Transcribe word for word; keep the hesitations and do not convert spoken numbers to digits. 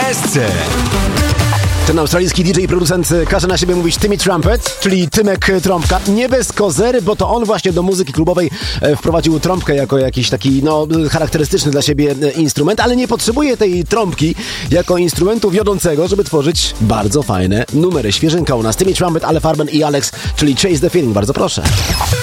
S C. Ten australijski D J i producent każe na siebie mówić Timmy Trumpet, czyli Tymek Trąbka. Nie bez kozery, bo to on właśnie do muzyki klubowej wprowadził trąbkę jako jakiś taki, no, charakterystyczny dla siebie instrument, ale nie potrzebuje tej trąbki jako instrumentu wiodącego, żeby tworzyć bardzo fajne numery. Świeżynka u nas. Timmy Trumpet, Ale Farben i Alex, czyli Chase the Feeling. Bardzo proszę.